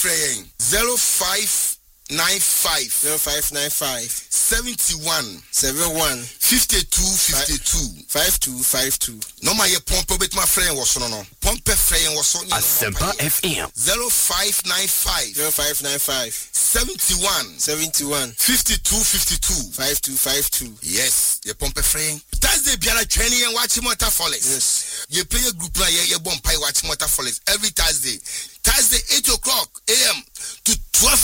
fraying 0595 71 52 no my pompe bet my friend was no pompe friend was on Asempa FM 0595 71 52 yes ye pompe friend Thursday biara training and watch Motor Follies. Yes. You play a group like you bomb pie watch Motor Follies every Thursday 8 o'clock a.m. to 12